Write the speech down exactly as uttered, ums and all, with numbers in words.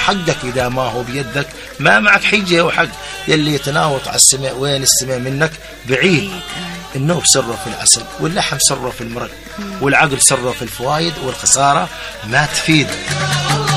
حقك إذا ما هو بيدك ما معك حجة وحق. يلي يتناوط على السماء وين السماء منك بعيد. النوب سره في العسل، واللحم سره في المرق، والعقل سره في الفوائد، والخسارة ما تفيد.